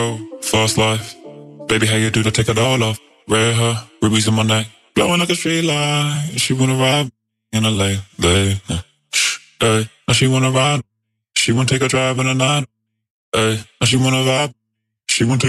Fast life. Baby, how you do to take it all off? Red hair, rubies in my neck, blowing like a street light. She wanna ride in a lay. Hey, now she wanna ride. She wanna take a drive in the night. Hey, now she wanna vibe. She wanna take